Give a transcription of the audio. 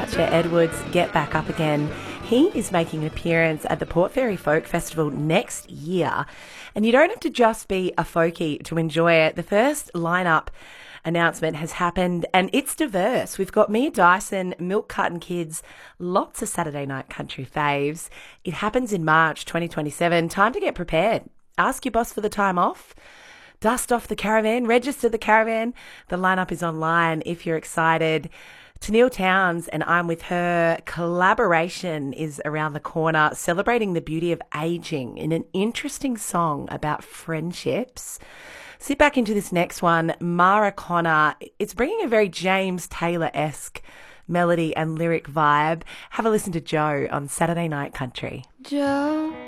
Archer Edwards get back up again. He is making an appearance at the Port Fairy Folk Festival next year. And you don't have to just be a folkie to enjoy it. The first lineup announcement has happened and it's diverse. We've got Mia Dyson, Milk Carton Kids, lots of Saturday night country faves. It happens in March 2027. Time to get prepared. Ask your boss for the time off. Dust off the caravan, register the caravan. The lineup is online if you're excited. Tenille Towns and I'm With Her collaboration is around the corner, celebrating the beauty of aging in an interesting song about friendships. Sit back into this next one, Mara Connor. It's bringing a very James Taylor-esque melody and lyric vibe. Have a listen to Joe on Saturday Night Country. Joe,